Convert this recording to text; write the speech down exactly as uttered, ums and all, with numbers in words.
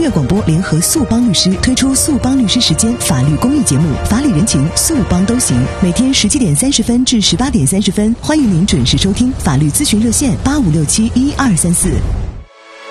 乐广播联合速帮律师推出速帮律师时间法律公益节目，法理人情速帮都行，每天十七点三十分至十八点三十分，欢迎您准时收听。法律咨询热线八五六七一二三四。